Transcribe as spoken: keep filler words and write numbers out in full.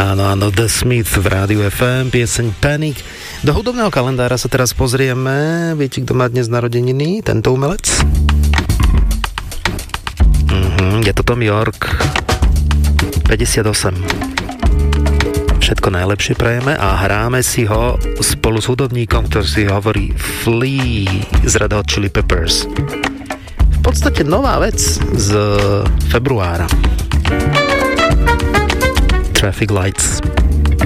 Áno, áno, The Smith v Rádiu ef em, pieseň Panic. Do hudobného kalendára sa teraz pozrieme. Viete, kto má dnes narodeniny, tento umelec? Mhm, je to Tom York. päťdesiatosem. Všetko najlepšie prajeme a hráme si ho spolu s hudobníkom, ktorý si hovorí Flea z Red Hot Chili Peppers. V podstate nová vec z februára. Traffic Lights.